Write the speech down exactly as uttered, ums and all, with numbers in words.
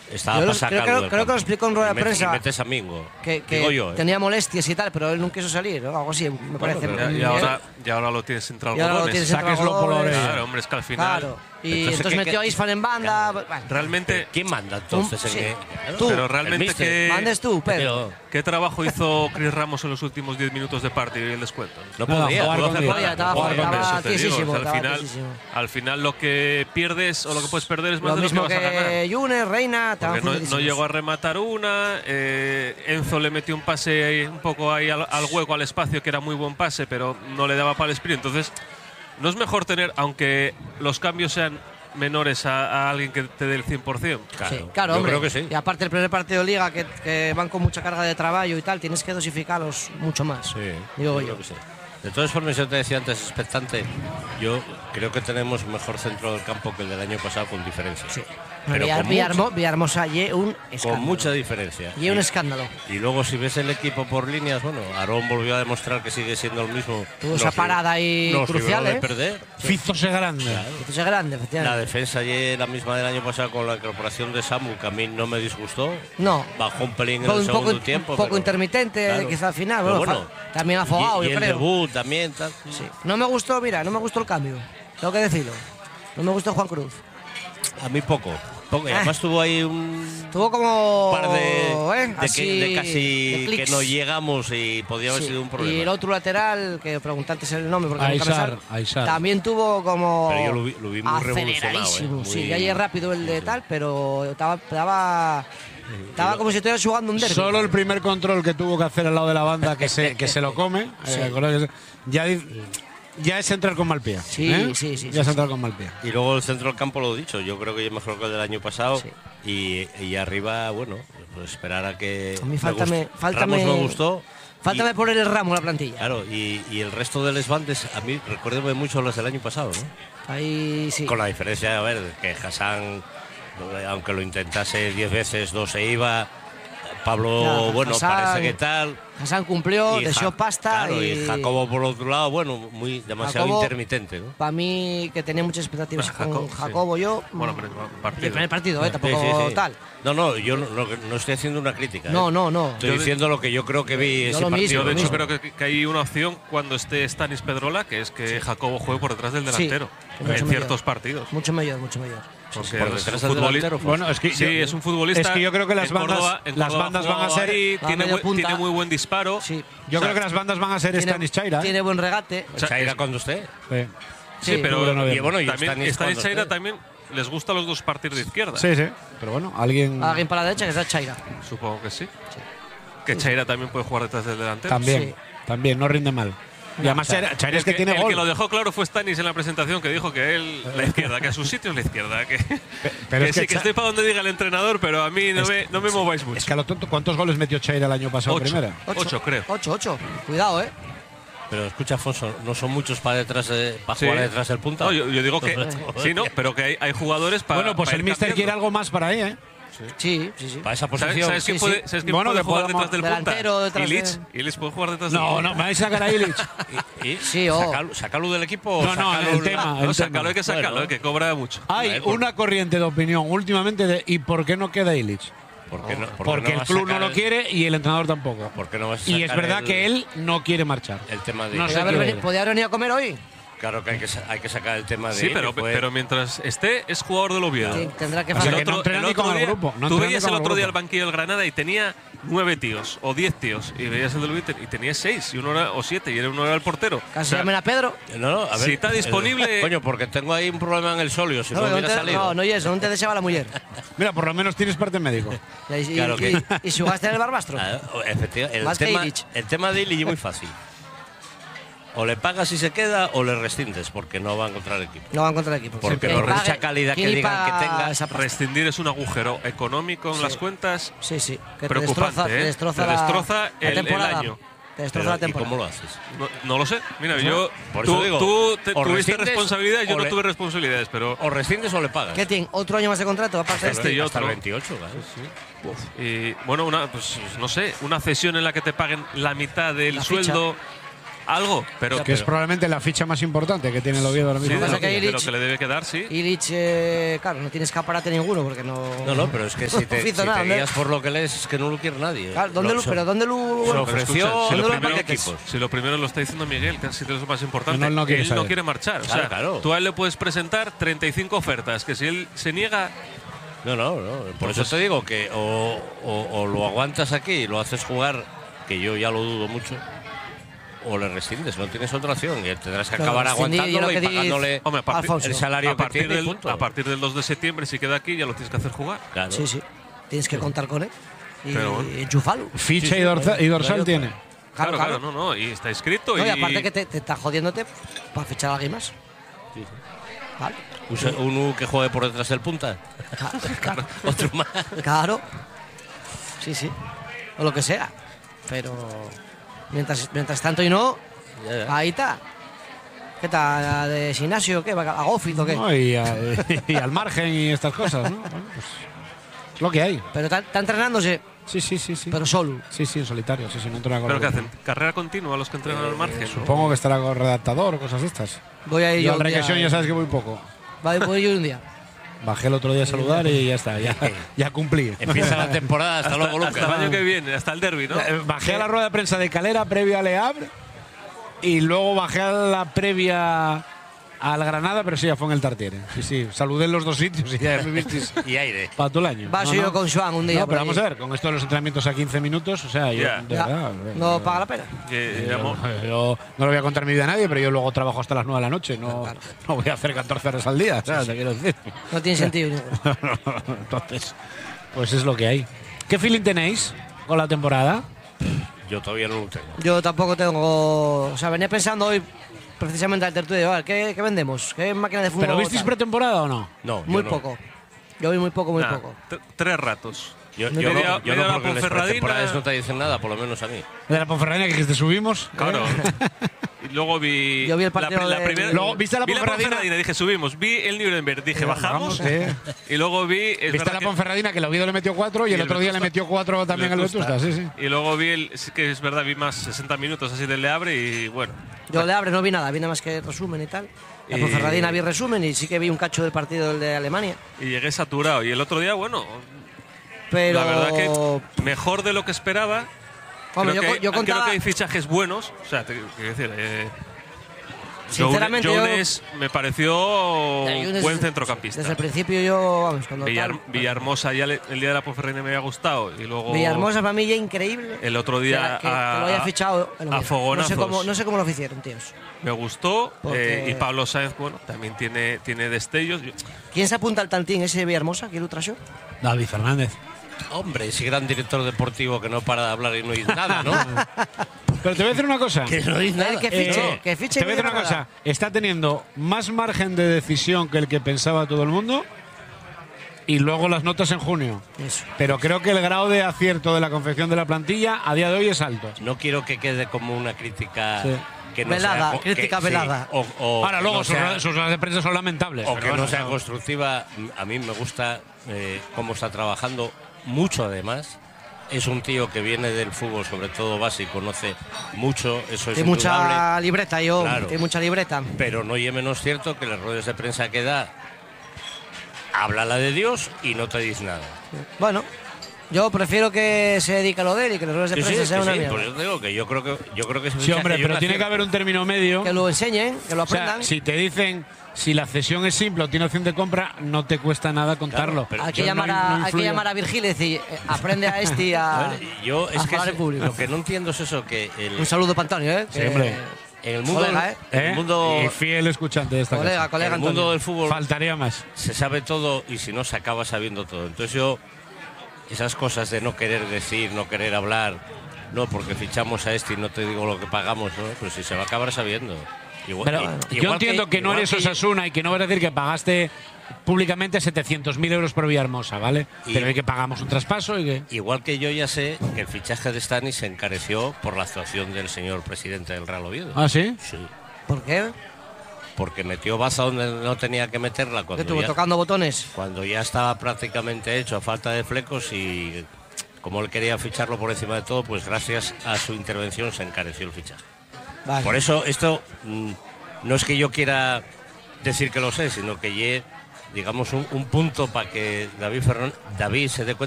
Estaba Yo para lo- sacarlo creo, del creo que campo. lo explicó en rueda Y de metes- prensa. y metes a Mingo. Que, que Digo yo, ¿eh? tenía molestias y tal, pero él nunca quiso salir, ¿no? Algo así, me parece. pero Y, y ahora, y ahora lo tienes entre Y ahora lo algodones. tienes entre Sáqueslo por la algodones. orella. Claro, hombre, es que al final. Claro. Y Entonces, entonces, ¿qué- metió qué- a Isfan en banda. Bueno, Realmente, ¿Quién manda entonces? Un- en sí. qué? Tú. pero El realmente míster. ¿qué, mandes tú, Pedro. ¿qué trabajo hizo Chris Ramos en los últimos diez minutos de partido y el descuento? No Nada, podía. jugar No con hacer Dios. nada. Estaba- Joder, estaba eso te digo, tiesísimo, o sea, estaba al, final, tiesísimo. al final lo que pierdes o lo que puedes perder es más Lo de lo mismo que vas a ganar. que Yunes, Reina, estaban Porque no, no fundidísimos. llegó a rematar una, eh, Enzo le metió un pase ahí, un poco ahí al, al hueco, al espacio, que era muy buen pase, pero no le daba para el sprint. Entonces, no es mejor tener, aunque los cambios sean menores, a, a alguien que te dé el cien por cien. Claro, Sí, claro, yo hombre. creo que sí. Y aparte el primer partido de Liga, que, que van con mucha carga de trabajo y tal, tienes que dosificarlos mucho más. Sí, Digo yo yo. creo que sí. De todas formas, yo te decía antes, expectante, yo creo que tenemos mejor centro del campo que el del año pasado con diferencia. Sí. Pero Villar- con Villarmo- mucha- Villahermosa, y un escándalo. Con mucha diferencia. Y un escándalo. Y luego si ves el equipo por líneas, bueno, Aarón volvió a demostrar que sigue siendo el mismo. Tuvo Nos esa libró- parada ahí nos crucial, libró de ¿eh? perder. Fizose grande. Esto es grande, La efectivamente. defensa ya la misma del año pasado con la incorporación de Samu, que a mí no me disgustó. No. Bajó un pelín en Fue el un segundo poco, tiempo. un poco pero- intermitente, claro. quizá al final. Pero Bueno, bueno, fa- también afogado, y, y yo el creo. debut también. Tal. Sí. No me gustó, mira, no me gustó el cambio. Tengo que decirlo. No me gustó Juan Cruz. A mí poco. poco. Y Ah. además tuvo ahí un Tuvo como. par de, ¿eh? de, Así, que, de casi de que clics. no llegamos y podía haber Sí. sido un Y problema. el otro lateral, que pregunté antes el nombre porque nunca me Aysar, sale, Aysar. también tuvo como. Pero yo lo vi- lo vi muy aceleradísimo. revolucionado, ¿eh? Sí, Muy- ya llegué rápido el de tal, pero estaba. Estaba, estaba como si estuviera jugando un derbi. Solo el primer control que tuvo que hacer al lado de la banda, que se, que se lo come, Sí. eh, acordaos que se- ya, di- ya es entrar con mal pie. Sí, ¿eh? sí, sí, Ya sí, es sí. entrar con mal pie. Y luego el centro del campo, lo dicho, yo creo que es mejor que el del año pasado. Sí. Y, y arriba, bueno, pues esperar a que. A mí me faltame- gust- faltame- Ramos me gustó. Faltame y- poner el ramo en la plantilla. Claro, y, y el resto de los bandes, a mí recuérdame mucho los del año pasado, ¿no? Ahí sí. Con la diferencia, a ver, que Hassan, aunque lo intentase diez veces, dos se iba. Pablo, Claro, bueno, Hassan- parece que tal. Hassan cumplió, Y dejó Ja- pasta. Claro, y, y Jacobo por otro lado, bueno, muy demasiado Jacobo- intermitente, ¿no? Para mí, que tenía muchas expectativas Bueno, con Jacob, Jacobo, yo. Bueno, pero el El partido. primer partido, ¿eh? Tampoco Sí, sí, sí. tal. No, no, yo no, no- no estoy haciendo una crítica. No, ¿eh? no, no. Estoy Yo de- diciendo lo que yo creo que vi Yo ese lo mismo, partido. Yo, de lo hecho, mismo. creo que, que hay una opción cuando esté Stanis Pedrola, que es que Jacobo juegue por detrás del Sí, delantero mucho en mejor. ciertos partidos. Mucho mayor, mucho mayor. Porque por es detrás un del futboli- delantero, pues. Bueno, es que Sí, yo- es un futbolista. es que yo creo que las en bandas- Córdoba- en las Córdoba bandas ha van a jugado ser- ahí, a tiene, medio buen- punta. tiene muy buen disparo. Sí. Yo creo que las bandas van a ser Tiene- Stanis Chaira. ¿eh? Tiene buen regate. O sea, Chaira es- cuando esté. Sí. Sí, Sí, pero bueno, y bueno, y también Stanis Stanis cuando Chaira esté. también les gusta a los dos partir de izquierda. Sí, sí. Pero bueno, alguien Alguien para la derecha que es Chaira. Supongo que sí. Que Chaira también puede jugar detrás del delantero. también, Sí. también, no rinde mal. Y además Chaira, Chaira El es que, tiene el gol. que lo dejó claro fue Stanis en la presentación, que dijo que él, la izquierda, que a su sitio es la izquierda. Que, pero que es que sí, que Cha- estoy para donde diga el entrenador, pero a mí no, me, no me mováis mucho. Es que a lo tonto, ¿cuántos goles metió Chaira el año pasado Ocho. primera? Ocho, creo. Ocho, ocho. Cuidado, ¿eh? Pero escucha, Afonso, no son muchos para detrás de- para Sí. jugar detrás del punta. No, yo, yo digo que sí, no, pero que hay, hay jugadores para. Bueno, pues para el ir míster quiere cambiando. algo más para ahí, ¿eh? Sí, sí, sí. Para esa ¿Sabes, posición. sabes quién Sí, puede, sí. ¿sabes quién Bueno, puede que jugar podamos- detrás del delantero punta? detrás Illich. de- Illich puede jugar detrás No, del no, me vais a sacar a Illich. Y, y Sí, o- sacarlo, sacarlo del equipo. o No, no, sacarlo el de- tema. No, el sacarlo, tema. hay que sacarlo, Bueno. eh, que cobra mucho. Hay Vale, por- una corriente de opinión últimamente de ¿y por qué no queda Illich? ¿Por qué no- por qué Porque no el vas a club no sacar lo el- quiere y el entrenador tampoco. ¿Por qué no vas a Y es sacar verdad el- que él no quiere marchar. El tema de. No Podía sé haber qué venido- ver. podía haber venido a comer hoy. Claro que hay que, sa- hay que sacar el tema de. Sí, él, pero, que fue- pero mientras esté, es jugador del Oviedo. Sí, tendrá que O sea hacer. que no entrena ni con el día, grupo, no tú entrena veías ni el con el otro día el grupo. banquillo del Granada y tenía nueve tíos o diez tíos. Y veías el del Oviedo y tenía seis y uno era, o siete y uno era el portero. Casi O sea, llamen a Pedro. No, no, a ver, si está disponible- el- coño, porque tengo ahí un problema en el solio, si no, No, no, hubiera te, salido. no, no y eso, no te deseaba la mujer. Mira, por lo menos tienes parte médico. Y, y, Claro y- que- y si jugaste en el Barbastro. Ah, efectivamente, el Más que tema, Illich. el tema de Illich es muy fácil. O le pagas y se queda o le rescindes porque no va a encontrar equipo. No va a encontrar equipo. Porque ¿Quién por pague- mucha calidad que quién digan que paga tenga, esa pasta? Rescindir es un agujero económico en Sí. las cuentas. Sí, sí. Que te Preocupante, destroza, ¿eh? te destroza, Te la- destroza la el- el temporada. año. Te destroza Pero, la ¿y temporada. cómo lo haces? No, no lo sé. Mira, yo. por tú eso digo, tú te- o tuviste rescindes responsabilidades, yo o no le- tuve responsabilidades, pero. O rescindes o le pagas. ¿Qué tiene? ¿Otro año más de contrato? Aparte de Este este. y Hasta el otro. veintiocho, claro. Y bueno, una, pues no sé, una cesión en la que te paguen la mitad del La ficha. sueldo. algo, pero Que es probablemente la ficha más importante que tiene el Oviedo ahora sí, mismo. de, pasa lo que que, de lo Illich- que le debe quedar, sí. Illich, eh, claro, no tiene escaparate ninguno porque no. No, no, pero es que si te, No si hizo te nada, ¿no? guías por lo que lees, es que no lo quiere nadie. Claro, ¿dónde Lo- lo, so- pero ¿dónde lo. se Pero ofreció escucha, si, ¿dónde lo lo primero, paquetes? si lo primero lo está diciendo Miguel, que ha sido lo más importante, No, no, él no quiere él saber. no quiere marchar. O Claro, sea, claro. tú a él le puedes presentar treinta y cinco ofertas, que si él se niega, No, no, no. Por eso te digo que o, o- o lo aguantas aquí y lo haces jugar, que yo ya lo dudo mucho, o le rescindes. No tienes otra opción y tendrás que Claro, acabar rescindir, aguantándolo yo lo y que digo- pagándole hombre, a partir, Alfonso. el salario a que partir tiene y del, punto. a partir del dos de septiembre, si queda aquí, ya lo tienes que hacer jugar. Claro. Sí, sí. Tienes que contar con él. Y Pero bueno. enchufalo. Ficha y, dorza- y dorsal tiene. Claro, claro, no, no, y está escrito. No, y y aparte que te, te está jodiéndote para fichar a alguien más. Sí, sí. Vale. Un se- Uno que juegue por detrás del punta. Claro. Otro más. Claro. Sí, sí. O lo que sea. Pero mientras, mientras tanto y no, Ya, ya. ahí está. ¿Qué tal? ¿De gimnasio? ¿Qué? ¿A Gofit o qué? ¿No? Y, a- y al margen y estas cosas, ¿no? Bueno, pues, es lo que hay. Pero está, está entrenándose, Sí, sí, sí, sí. pero solo. Sí, sí, en solitario, sí, sí, no entrena con ¿Pero qué algún- hacen? ¿Carrera continua los que entrenan al margen? ¿no? Supongo que estará con redactador o cosas de estas. Voy a ir Yo yo al un día, regresión ya sabes que voy poco. Voy voy yo un día. Bajé el otro día a saludar y ya está, ya, ya cumplí. Empieza la temporada. Hasta luego, Hasta el Lucas. año que viene, hasta el derbi, ¿no? Eh, Bajé a la rueda de prensa de Calera previa a Le Havre y luego bajé a la previa al Granada, pero sí, ya fue en el Tartiere. Sí, sí, saludé en los dos sitios y ya me visteis Y aire. para todo el año. Vas No, yo no. con Joan un día. No, por pero ahí. vamos a ver, con esto de los entrenamientos a quince minutos, o sea, yo, Ya. de Ya. verdad. No paga la pena. Que, Yo, amor, yo no le voy a contar mi vida a nadie, pero yo luego trabajo hasta las nueve de la noche. No, no voy a hacer catorce horas al día, ¿sabes? Te quiero decir. No tiene sentido ninguno. Entonces, pues es lo que hay. ¿Qué feeling tenéis con la temporada? Yo todavía no lo tengo. Yo tampoco tengo. O sea, venía pensando hoy precisamente al tertulia. A ver, ¿qué, ¿qué vendemos? ¿Qué máquina de fútbol? ¿Pero visteis tal? pretemporada o no? No, yo Muy no. poco. Yo vi muy poco, muy nada, poco. t- tres ratos. Yo, Media- yo no, yo media no hora porque las Ponferradina. pretemporadas no te dicen nada, por lo menos a mí. De la Ponferradina que te subimos. Claro. ¿Eh? Y luego vi. Yo vi el la, partido pri- la de- primera. Luego, ¿viste la vi Ponferradina? Dije, subimos. Vi el Nuremberg. Dije, bajamos. Vamos, sí. Y luego vi. es Viste verdad la que- Ponferradina que el Oviedo le metió cuatro y, y el el otro día le Vetusta. metió cuatro también al Vetusta. Sí, sí. Y luego vi el. Sí que es verdad, vi más sesenta minutos así del Le Havre y bueno. Yo le abre, no vi nada, vi nada más que resumen y tal. La Y- Ponferradina vi resumen y sí que vi un cacho del partido del de Alemania. Y llegué saturado. Y el otro día, bueno. Pero. La verdad que mejor de lo que esperaba. Hombre, creo, yo, que, yo creo contaba. que hay fichajes buenos. O sea, te, quiero decir. Eh, Sinceramente, Jones- yo- Jones me pareció Ya, Younes, buen desde- centrocampista. Desde el principio yo, vamos, cuando Villar- tal, Villahermosa ya le- el día de la Ponferradina me había gustado y luego Villahermosa para mí ya increíble. el otro día que, que a- lo haya fichado el a Oviedo. no fogonazos. sé cómo no sé cómo lo hicieron, tíos. me gustó Porque- eh, y Pablo Sáenz bueno también tiene tiene destellos. Yo- ¿Quién se apunta al tantín ese de Villahermosa? ¿Quién ultrashow? David Fernández. Hombre, ese gran director deportivo que no para de hablar y no dice nada, ¿no? Pero te voy a decir una cosa. que no dice nada. Que fiche, Eh, que fiche te voy a decir y una diga nada. cosa. Está teniendo más margen de decisión que el que pensaba todo el mundo. Y luego las notas en junio. Eso. Pero creo que el grado de acierto de la confección de la plantilla a día de hoy es alto. No quiero que quede como una crítica Sí. que no Velada, sea, o- crítica que- velada. o, o Ahora, que luego no sus, sea- ruedas- sus ruedas de prensa son lamentables. o pero que no bueno, sea no. constructiva. A mí me gusta eh, cómo está trabajando mucho, además. Es un tío que viene del fútbol, sobre todo base, y conoce mucho. Eso es Tiene mucha indudable. libreta, yo. Claro. Tiene mucha libreta. Pero no y menos cierto que las ruedas de prensa que da, habla la de Dios y no te dice nada. Bueno, yo prefiero que se dedique a lo de él y que los ruedas de Sí, sí, prensa que sean una sí, mierda. por eso te digo que yo creo que yo creo que ese Sí, fichaje hombre, yo pero lo tiene que acierto. haber un término medio. Que lo enseñen, que lo O sea, aprendan. si te dicen si la cesión es simple o tiene opción de compra, no te cuesta nada contarlo. pero hay que, Yo no- llamar no a, hay que influyo. llamar a Virgil y decir, eh, aprende a este a, A ver, yo es a que hablar es- en público. lo que no entiendo es eso que el, Un saludo para Antonio, ¿eh? Sí, Que- hombre. en el mundo Colega, ¿eh? en ¿Eh? el mundo Y fiel escuchante de esta Colega, casa. colega en el mundo Antonio. del fútbol Faltaría más. se sabe todo y si no se acaba sabiendo todo. Entonces yo esas cosas de no querer decir, no querer hablar, no porque fichamos a este y no te digo lo que pagamos, ¿no? Pues si se va a acabar sabiendo. Igual, Pero i- yo igual entiendo que, no igual eres que- Osasuna y que no vas a decir que pagaste públicamente setecientos mil euros por Villahermosa, ¿vale? Y- Pero hay que pagamos un traspaso y que… Igual que yo ya sé que el fichaje de Stani se encareció por la actuación del señor presidente del Real Oviedo. ¿Ah, sí? Sí, ¿Por qué? porque metió baza donde no tenía que meterla Que cuando estuvo ya, tocando botones. cuando ya estaba prácticamente hecho a falta de flecos y como él quería ficharlo por encima de todo, pues gracias a su intervención se encareció el fichaje. Vale. Por eso esto mm, no es que yo quiera decir que lo sé, sino que llegue, digamos, un, un punto para que David Ferrón, David se dé cuenta